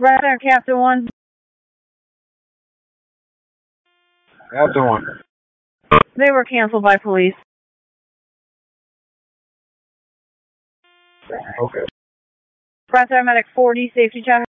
Right there, Captain 1. Captain 1. They were canceled by police. Okay. Right there, medic 40, safety check.